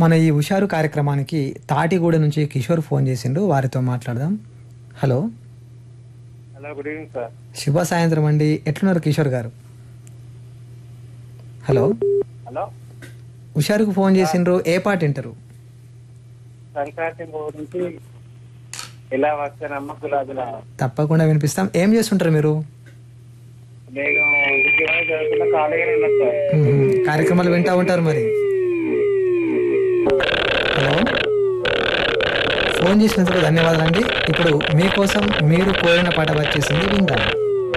మన ఈ హుషారు కార్యక్రమానికి తాటిగూడ నుంచి కిషోర్ ఫోన్ చేసిండు, వారితో మాట్లాడదాం. Hello. Hello, good evening sir. శుభ సాయంత్రం అండి. ఎట్లున్నారు కిషోర్ గారు? హలో. హలో, హుషారుకు ఫోన్ చేసిండ్రు, ఏ పాట వింటారు? సంక్రాంతి గురించి ఎలా వచ్చానమ్మ గులాబీలా. తప్పకుండా వినిపిస్తాం. ఏం చేస్తుంటారు మీరు? నేను ఉద్యోగం చదువుతున్న కాలేజీలో ఉన్నా సార్. కార్యక్రమాలు వింటా ఉంటారు మరి. హలో, ఫోన్ చేసినందుకు ధన్యవాదాలండి. ఇప్పుడు మీకోసం మీరు కోరిన పాట వచ్చేసింది, విందాం.